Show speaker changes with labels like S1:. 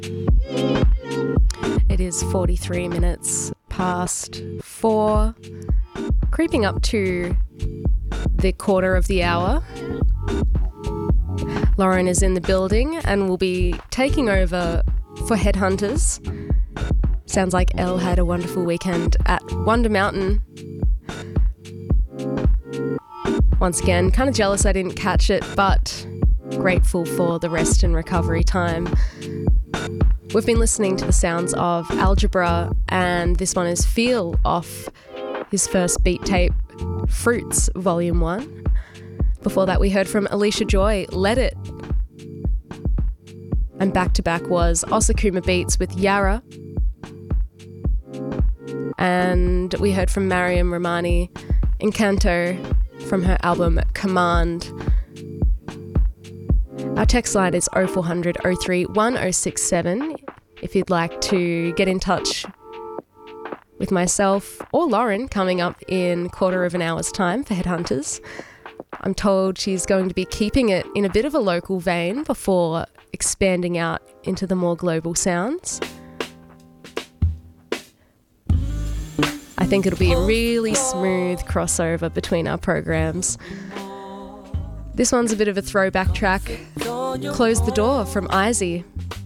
S1: It is 43 minutes past 4, creeping up to the quarter of the hour. Lauren is in the building and will be taking over for Headhunters. Sounds like Elle had a wonderful weekend at Wonder Mountain. Once again, kind of jealous I didn't catch it, but grateful for the rest and recovery time. We've been listening to the sounds of Algebra, and this one is Feel off his first beat tape, Fruits Volume 1. Before that we heard from Alicia Joy, Let It. And back to back was Osakuma Beats with Yara. And we heard from Mariam Romani, Encanto, from her album Command. Our text line is 0400 03 1067 if you'd like to get in touch with myself or Lauren coming up in quarter of an hour's time for Headhunters. I'm told she's going to be keeping it in a bit of a local vein before expanding out into the more global sounds. I think it'll be a really smooth crossover between our programs. This one's a bit of a throwback track, Close the Door from Izzy.